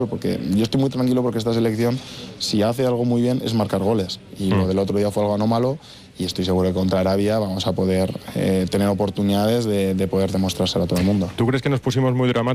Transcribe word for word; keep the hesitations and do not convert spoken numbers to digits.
Porque yo estoy muy tranquilo porque esta selección, si hace algo muy bien, es marcar goles. Y mm. lo del otro día fue algo anómalo y estoy seguro que contra Arabia vamos a poder eh, tener oportunidades de, de poder demostrárselo a todo el mundo. ¿Tú crees que nos pusimos muy dramáticos?